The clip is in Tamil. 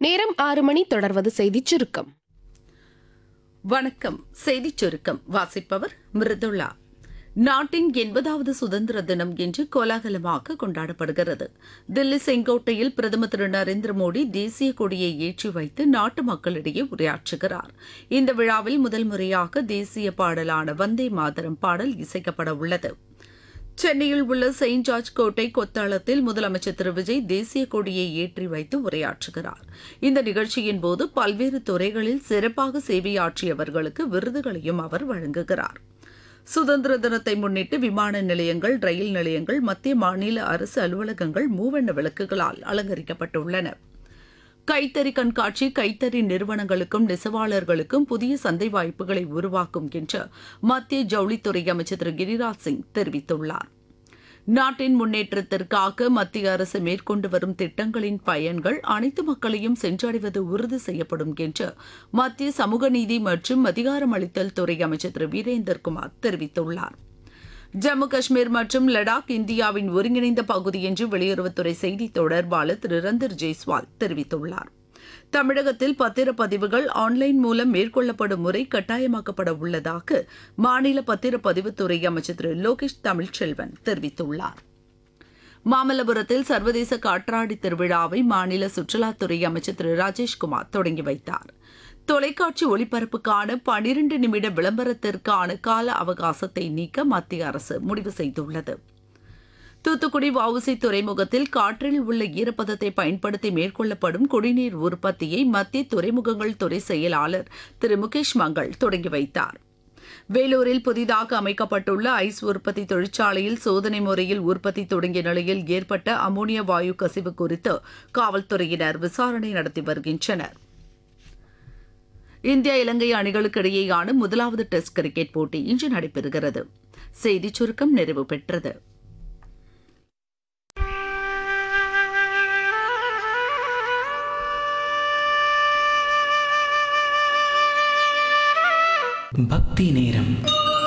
நேரம் 6 மணி. தொடர்வது செய்திச் சுருக்கம். வணக்கம். செய்திச் சுருக்கம் வாசிப்பவர் மிருதுளா. நாட்டின் 80வது சுதந்திர தினம் இன்று கோலாகலமாக கொண்டாடப்படுகிறது. தில்லி செங்கோட்டையில் பிரதமர் திரு நரேந்திர மோடி தேசிய கொடியை ஏற்றி வைத்து நாட்டு மக்களிடையே உரையாற்றுகிறார். இந்த விழாவில் முதல் முறையாக தேசிய பாடலான வந்தே மாதரம் பாடல் இசைக்கப்பட உள்ளது. சென்னையில் உள்ள செயின்ட் ஜார்ஜ் கோட்டை கொத்தளத்தில் முதலமைச்சர் திரு விஜய் தேசிய கொடியை ஏற்றி வைத்து உரையாற்றுகிறார். இந்த நிகழ்ச்சியின் போது பல்வேறு துறைகளில் சிறப்பாக சேவையாற்றியவர்களுக்கு விருதுகளையும் அவர் வழங்குகிறார். சுதந்திர தினத்தை முன்னிட்டு விமான நிலையங்கள், ரயில் நிலையங்கள், மத்திய மாநில அரசு அலுவலகங்கள் மூவண்ண விளக்குகளால் அலங்கரிக்கப்பட்டுள்ளன. கைத்தறி கண்காட்சி கைத்தறி நிறுவனங்களுக்கும் நெசவாளர்களுக்கும் புதிய சந்தை வாய்ப்புகளை உருவாக்கும் என்று மத்திய ஜவுளித்துறை அமைச்சர் திரு கிரிராஜ் சிங் தெரிவித்துள்ளார். நாட்டின் முன்னேற்றத்திற்காக மத்திய அரசு மேற்கொண்டு வரும் திட்டங்களின் பயன்கள் அனைத்து மக்களையும் சென்றடைவது உறுதி செய்யப்படும் என்று மத்திய சமூக நீதி மற்றும் அதிகாரமளித்தல் துறை அமைச்சர் திரு வீரேந்தர்குமார் தெரிவித்துள்ளார். ஜம்மு காஷ்மீர் மற்றும் லடாக் இந்தியாவின் ஒருங்கிணைந்த பகுதி என்று வெளியுறவுத்துறை செய்தி தொடர்பாளர் திரு ரந்தர் ஜெய்ஸ்வால் தெரிவித்துள்ளார். தமிழகத்தில் பத்திரப்பதிவுகள் ஆன்லைன் மூலம் மேற்கொள்ளப்படும் முறை கட்டாயமாக்கப்பட உள்ளதாக மாநில பத்திரப்பதிவுத்துறை அமைச்சர் திரு லோகேஷ் தமிழ்ச்செல்வன் தெரிவித்துள்ளார். மாமல்லபுரத்தில் சர்வதேச காற்றாடி திருவிழாவை மாநில சுற்றுலாத்துறை அமைச்சர் திரு ராஜேஷ்குமார் தொடங்கி வைத்தார். தொலைக்காட்சி ஒளிபரப்புக்கான 12 நிமிட விளம்பரத்திற்கான கால அவகாசத்தை நீக்க மத்திய அரசு முடிவு செய்துள்ளது. தூத்துக்குடி வஉசி துறைமுகத்தில் காற்றில் உள்ள ஈரப்பதத்தை பயன்படுத்தி மேற்கொள்ளப்படும் குடிநீர் உற்பத்தியை மத்திய துறைமுகங்கள் துறை செயலாளர் திரு முகேஷ் மங்கள் தொடங்கி வைத்தார். வேலூரில் புதிதாக அமைக்கப்பட்டுள்ள ஐஸ் உற்பத்தி தொழிற்சாலையில் சோதனை முறையில் உற்பத்தி தொடங்கிய நிலையில் ஏற்பட்ட அமோனியா வாயு கசிவு குறித்து காவல்துறையினர் விசாரணை நடத்தி வருகின்றனர். இந்தியா இலங்கை அணிகளுக்கு இடையேயான முதலாவது டெஸ்ட் கிரிக்கெட் போட்டி இன்று நடைபெறுகிறது. செய்திச் சுருக்கம் நிறைவு பெற்றது. பக்தி நேரம்.